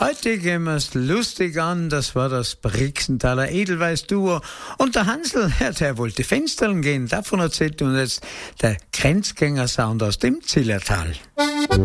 Heute gehen wir es lustig an, das war das Brixenthaler Edelweiß-Duo. Und der Hansel, der wollte Fenstern gehen, davon erzählt uns jetzt der Grenzgänger-Sound aus dem Zillertal.